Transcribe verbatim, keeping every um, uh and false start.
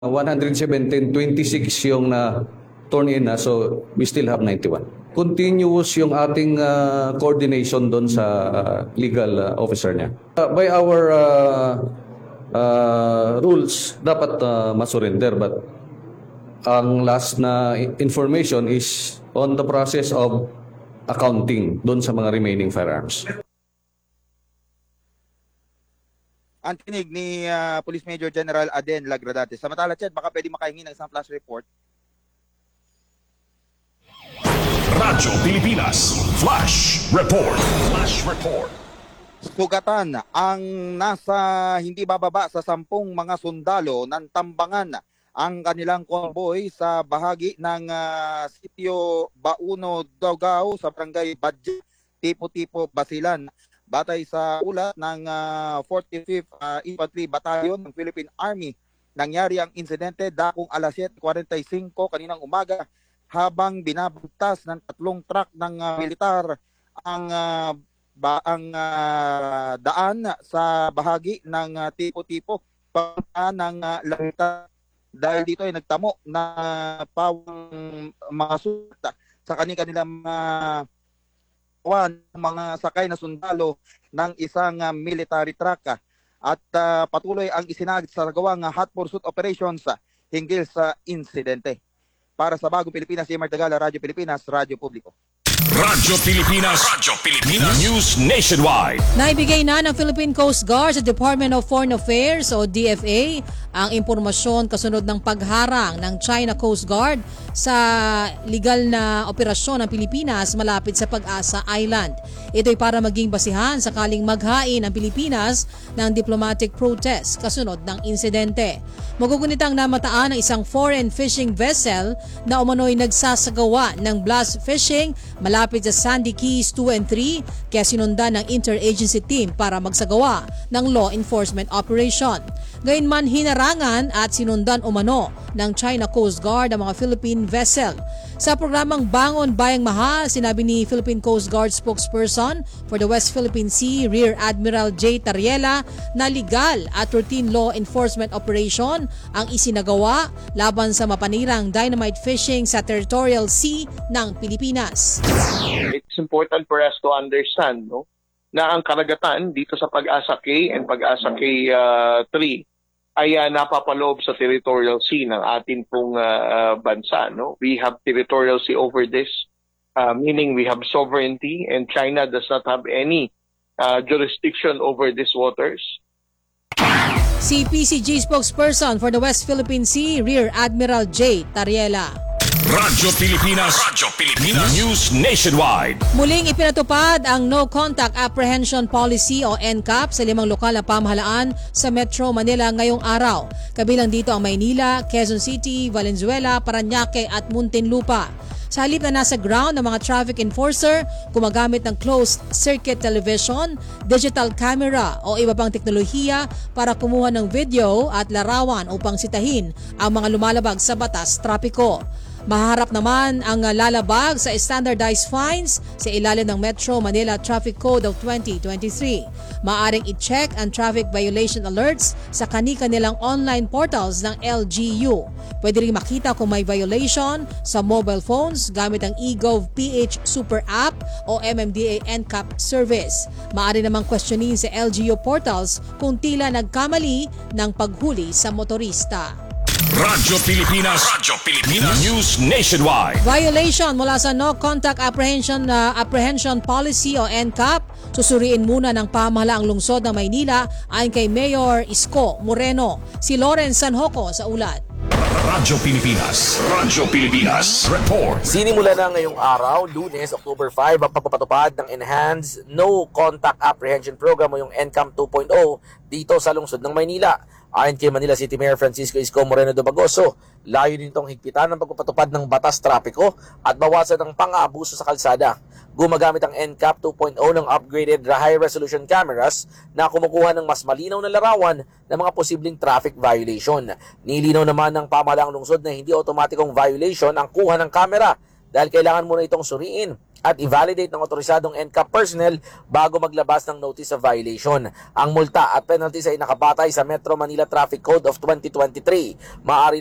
one hundred seventeen, twenty-six yung na turn in na, so we still have ninety-one. Continuous yung ating uh, coordination doon sa uh, legal uh, officer niya. Uh, by our uh, uh, rules, dapat uh, masurrender, but ang last na information is on the process of accounting doon sa mga remaining firearms. Ang tinig ni uh, Police Major General Aden Lagradate. Samantala, Ched, baka pwede makahingi ng isang flash report. Radyo Pilipinas Flash Report. Flash Report. Sugatan ang nasa hindi bababa sa sampung mga sundalo ng tambangan ang kanilang convoy sa bahagi ng uh, sitio Bauno, Dogao sa barangay Badje, Tipo-Tipo, Basilan. Batay sa ulat ng uh, forty-fifth uh, Infantry Battalion ng Philippine Army, nangyari ang insidente dakong alas siyete forty-five kaninang umaga habang binabagtas ng tatlong truck ng uh, militar ang uh, ba ang uh, daan sa bahagi ng uh, Tipo-Tipo pagka ng uh, Langita. Dahil dito ay nagtamo na pawang mga suta sa kanilang mga uh, mga sakay na sundalo ng isang uh, military truck at uh, patuloy ang isinagad sa gawang uh, hot pursuit operations uh, hinggil sa insidente. Para sa Bagong Pilipinas, Yemar Tagala, Radyo Pilipinas, Radyo Publiko. Radyo Pilipinas, Radyo Pilipinas, News Nationwide. Naibigay na ng Philippine Coast Guard sa Department of Foreign Affairs o D F A ang impormasyon kasunod ng pagharang ng China Coast Guard sa legal na operasyon ng Pilipinas malapit sa Pag-asa Island. Ito'y para maging basihan sakaling maghain ang Pilipinas ng diplomatic protest kasunod ng insidente. Magugunitang namataan ng isang foreign fishing vessel na umano'y nagsasagawa ng blast fishing malapit sa Sandy Keys two and three kaya sinundan ng interagency team para magsagawa ng law enforcement operation. Gayunman hinarangan at sinundan umano ng China Coast Guard ang mga Philippine vessel. Sa programang Bangon Bayang Mahal, sinabi ni Philippine Coast Guard spokesperson for the West Philippine Sea, Rear Admiral J. Tariela, na legal at routine law enforcement operation ang isinagawa laban sa mapanirang dynamite fishing sa territorial sea ng Pilipinas. It's important for us to understand, no, na ang karagatan dito sa Pag-asa K and Pag-asa K three ay uh, napapaloob sa territorial sea ng atin pong uh, bansa. No? We have territorial sea over this, uh, meaning we have sovereignty, and China does not have any uh, jurisdiction over these waters. Si P C G spokesperson for the West Philippine Sea, Rear Admiral J. Tariela. Radyo Pilipinas, Radyo Pilipinas, News Nationwide. Muling ipinatupad ang No Contact Apprehension Policy o N C A P sa limang lokal na pamahalaan sa Metro Manila ngayong araw. Kabilang dito ang Maynila, Quezon City, Valenzuela, Parañaque at Muntinlupa. Sa halip na nasa ground ng mga traffic enforcer, gumagamit ng closed-circuit television, digital camera o iba pang teknolohiya para kumuha ng video at larawan upang sitahin ang mga lumalabag sa batas trapiko. Maharap naman ang lalabag sa standardized fines sa ilalim ng Metro Manila Traffic Code of twenty twenty-three. Maaring i-check ang traffic violation alerts sa kani-kanilang online portals ng L G U. Pwede rin makita kung may violation sa mobile phones gamit ang eGovPH Super App o M M D A N C A P service. Maaari namang questionin sa L G U portals kung tila nagkamali ng paghuli sa motorista. Radyo Pilipinas, Radyo Pilipinas, News Nationwide. Violation mula sa No Contact Apprehension uh, Apprehension Policy o N C A P, susuriin muna ng pamahalaang lungsod ng Maynila ayon kay Mayor Isko Moreno. Si Lawrence Sanjoco sa ulat. Radyo Pilipinas, Radyo Pilipinas, Report. Sinimula na ngayong araw, Lunes, October five, ang pagpapatupad ng Enhanced No Contact Apprehension Program o yung N C A M two point oh dito sa lungsod ng Maynila. Ayon kay Manila City Mayor Francisco Isko Moreno Dobagoso, layo nitong higpitan ng pagpapatupad ng batas trapiko at bawasan ng pang-aabuso sa kalsada. Gumagamit ang N C A P two point oh ng upgraded high-resolution cameras na kumukuha ng mas malinaw na larawan ng mga posibleng traffic violation. Nilinaw naman ng pamahalaang lungsod na hindi otomatikong violation ang kuha ng camera dahil kailangan muna itong suriin at i-validate ng otorisadong N C A P personnel bago maglabas ng notice of violation. Ang multa at penalties ay nakabatay sa Metro Manila Traffic Code of twenty twenty-three. Maaari